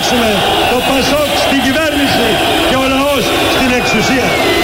φτιάξουμε το Πασόκ στην κυβέρνηση και ο λαός στην εξουσία.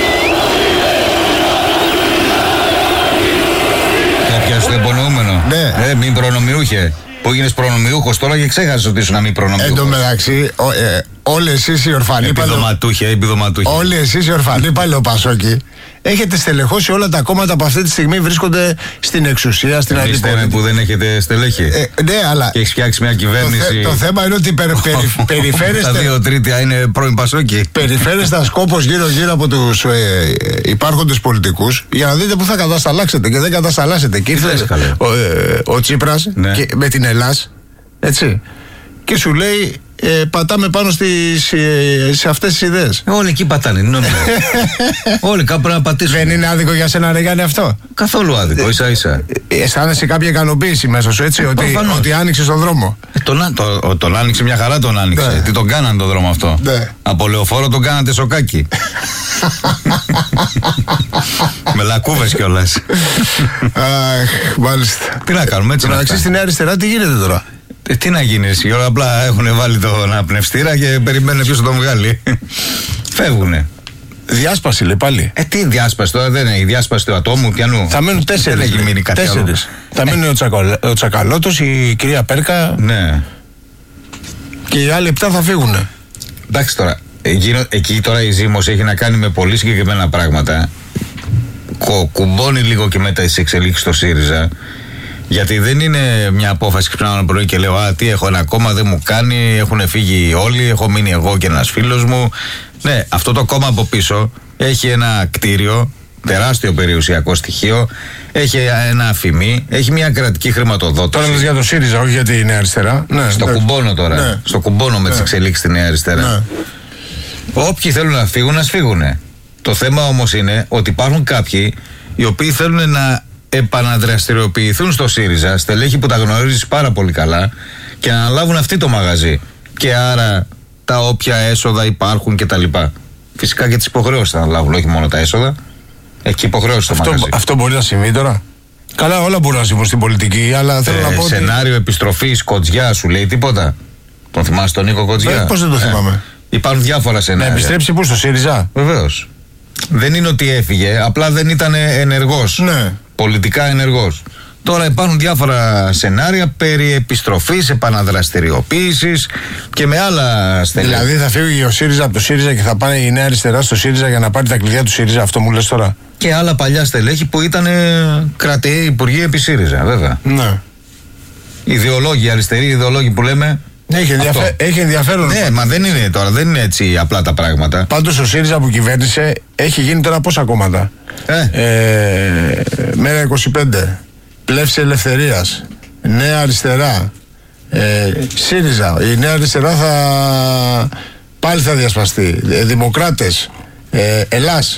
Έπιασε το υπονοούμενο. Ναι. Μην προνομιούχε. Που έγινες προνομιούχος τώρα και ξέχασες ότι ήσουν να μην προνομιούχος. Εν τω μεταξύ, όλοι εσείς οι ορφανοί επιδοματούχοι. Όλοι εσείς οι ορφανοί Παλαιοπασόκοι έχετε στελεχώσει όλα τα κόμματα που αυτή τη στιγμή βρίσκονται στην εξουσία, στην αντιπολίτευση. Που δεν έχετε στελέχη. Ναι, αλλά. Και έχεις φτιάξει μια κυβέρνηση. Το θέμα είναι ότι περιφέρεστε. Τα 2 τρίτα είναι πρώην Πασόκοι. Περιφέρεστε σκόπος γύρω-γύρω από τους υπάρχοντες πολιτικούς για να δείτε πού θα κατασταλάξετε και δεν κατασταλάσετε. Και ήρθε ο Τσίπρας με την Ελλάς, έτσι. Και σου λέει. Πατάμε πάνω σε αυτές τις ιδέες. Όλοι εκεί πατάνε. Όλοι κάπου πρέπει να πατήσουν. Δεν είναι άδικο για σένα, ρε Γιάννη, αυτό? Καθόλου άδικο, ίσα-ίσα. Αισθάνεσαι κάποια ικανοποίηση μέσα σου, έτσι, ότι άνοιξε τον δρόμο? Τον άνοιξε μια χαρά, τον άνοιξε. Ναι. Τι τον κάναν τον δρόμο αυτό? Ναι. Από λεωφόρο τον κάνατε σοκάκι. Με λακκούβες κιόλας. Μάλιστα. Τι να κάνουμε, έτσι? Εντάξει, στη Νέα Αριστερά τι γίνεται τώρα? Τι να γίνει εσύ, όλα απλά έχουν βάλει τον αναπνευστήρα και περιμένουν ποιος θα τον βγάλει. Φεύγουνε. Διάσπαση λέει πάλι. Τι διάσπαση τώρα, δεν είναι η διάσπαση του ατόμου, πιανού. Θα μείνουν 4. Δεν έχει μείνει κάτι άλλο. Θα μείνουν ο Τσακαλώτος, η κυρία Πέρκα. Ναι. Και οι άλλοι 7 θα φύγουνε. Εντάξει τώρα, εκεί τώρα η ζήμωση έχει να κάνει με πολύ συγκεκριμένα πράγματα. Κουμπώνει λίγο και μετά τις εξελίξεις στο ΣΥΡΙΖΑ. Γιατί δεν είναι μια απόφαση που ξυπνάω ένα πρωί και λέω τι έχω ένα κόμμα, δεν μου κάνει, έχουν φύγει όλοι, έχω μείνει εγώ και ένας φίλος μου. Ναι, αυτό το κόμμα από πίσω έχει ένα κτίριο, τεράστιο περιουσιακό στοιχείο, έχει ένα αφημί, έχει μια κρατική χρηματοδότηση. Τώρα λες για το ΣΥΡΙΖΑ, όχι για τη Νέα Αριστερά. Ναι, στο κουμπώνω τώρα. Ναι. Στο κουμπώνω με τις εξελίξεις στη Νέα Αριστερά. Ναι. Όποιοι θέλουν να φύγουν, ας φύγουνε. Το θέμα όμως είναι ότι υπάρχουν κάποιοι οι οποίοι θέλουν να επαναδραστηριοποιηθούν στο ΣΥΡΙΖΑ, στελέχη που τα γνωρίζεις πάρα πολύ καλά, και να αναλάβουν αυτοί το μαγαζί. Και άρα τα όποια έσοδα υπάρχουν κτλ. Φυσικά και τις υποχρεώσεις θα αναλάβουν, όχι μόνο τα έσοδα. Έχει και υποχρεώσεις στο μαγαζί. Αυτό μπορεί να συμβεί τώρα? Καλά, όλα μπορούν να συμβούν στην πολιτική, αλλά θέλω να πω. Σενάριο επιστροφής Κοτζιά, σου λέει τίποτα? Τον θυμάσαι τον Νίκο Κοτζιά? Πώς δεν το θυμάμαι? Υπάρχουν διάφορα σενάρια. Να επιστρέψει πού, στο ΣΥΡΙΖΑ? Βεβαίως. Δεν είναι ότι έφυγε, απλά δεν ήταν ενεργός. Ναι. Πολιτικά ενεργός. Τώρα υπάρχουν διάφορα σενάρια περί επιστροφής, επαναδραστηριοποίησης και με άλλα στελέχη. Δηλαδή θα φύγει ο ΣΥΡΙΖΑ από το ΣΥΡΙΖΑ και θα πάνε η Νέα Αριστερά στο ΣΥΡΙΖΑ για να πάρει τα κλειδιά του ΣΥΡΙΖΑ, αυτό μου λες τώρα? Και άλλα παλιά στελέχη που ήταν κρατεοί υπουργοί επί ΣΥΡΙΖΑ, βέβαια. Ναι. Ιδεολόγοι, αριστεροί ιδεολόγοι που λέμε. Έχει ενδιαφέρον. Ναι, μα δεν είναι τώρα, δεν είναι έτσι απλά τα πράγματα. Πάντως ο ΣΥΡΙΖΑ που κυβέρνησε έχει γίνει τώρα πόσα κόμματα? Μέρα 25, Πλεύση Ελευθερίας, Νέα Αριστερά, ΣΥΡΙΖΑ. Η Νέα Αριστερά πάλι θα διασπαστεί. Δημοκράτες, Ελλάς,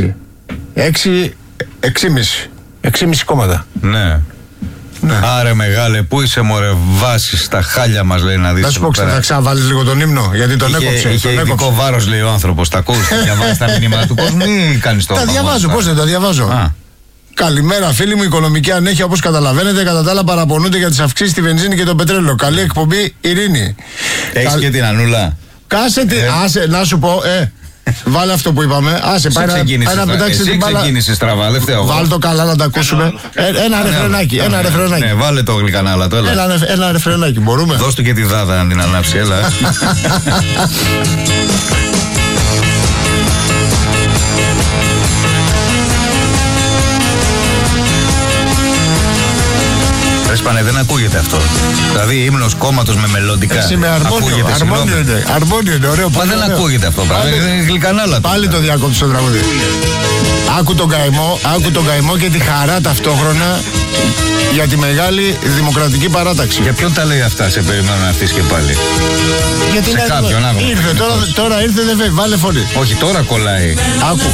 6,5 κόμματα. Ναι. Ναι. Άρε μεγάλε, πού είσαι μωρέ, βάσεις τα χάλια μας, λέει, να δεις. Να σου πω, θα ξαναβάλεις λίγο τον ύμνο, γιατί τον έκοψε. Είχε ειδικό βάρος, λέει ο άνθρωπος. Τα ακούς, διαβάζεις τα μηνύματα του κόσμου ή κάνεις το? Τα διαβάζω, πώς δεν τα διαβάζω? Καλημέρα φίλοι μου, οικονομική ανέχεια όπως καταλαβαίνετε. Κατά τα άλλα παραπονούνται για τις αυξήσεις στη βενζίνη και το πετρέλαιο. Καλή εκπομπή, Ειρήνη. Έχεις και την Ανούλα? Κάσε τη, άσε, να σου πω, βάλε αυτό που είπαμε. Άσε, πάει να πετάξει την μπάλα. Ξεκίνησε στραβά, δεν φταίω. Βάλε το καλά να τα ακούσουμε. Ένα ρεφρενάκι. Ναι, βάλε το γλυκανάλα το, έλα. Ένα ρεφρενάκι, μπορούμε? Δώσ' του και τη δάδα να την ανάψει, έλα. Σπάνε, δεν ακούγεται αυτό. Δηλαδή ύμνος κόμματος με μελωδικά. Εσύ με αρμόνιο είναι, ωραίο. Μα δεν ακούγεται αυτό πράγμα. Είναι γλυκανάλα. Πάλι το διακόπτω στο τραγούδι. Άκου τον καημό και τη χαρά ταυτόχρονα για τη μεγάλη δημοκρατική παράταξη. Για ποιον τα λέει αυτά, σε περιμένω να έρθεις και πάλι? Γιατί σε κάποιον άγνωστο. Ήρθε, τώρα ήρθε, δεν φεύγει, βάλε φωνή. Όχι, τώρα κολλάει. Άκου.